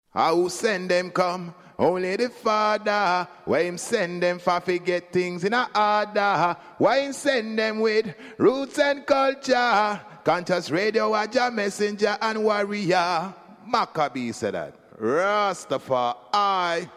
How send them come? Only the Father. Why him send them for get things in a order? Why him send them with roots and culture? Conscious Radio, Aja messenger and warrior. Maccabee said that. Rastafari.